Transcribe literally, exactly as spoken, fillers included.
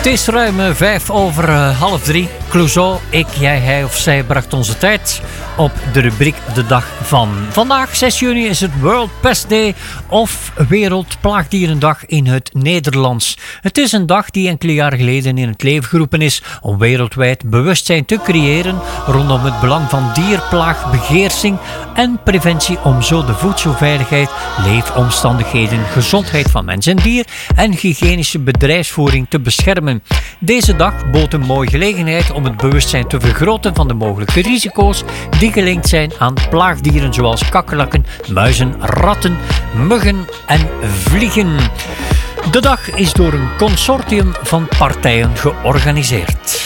Het is ruim uh, vijf over uh, half drie. Clouseau, ik, jij, hij of zij bracht onze tijd op de rubriek De Dag van. Vandaag, zes juni, is het World Pest Day of Wereldplaagdierendag in het Nederlands. Het is een dag die enkele jaren geleden in het leven geroepen is om wereldwijd bewustzijn te creëren rondom het belang van dierplaagbeheersing en preventie om zo de voedselveiligheid, leefomstandigheden, gezondheid van mens en dier en hygiënische bedrijfsvoering te beschermen. Deze dag bood een mooie gelegenheid om het bewustzijn te vergroten van de mogelijke risico's die gelinkt zijn aan plaagdieren zoals kakkerlakken, muizen, ratten, muggen en vliegen. De dag is door een consortium van partijen georganiseerd.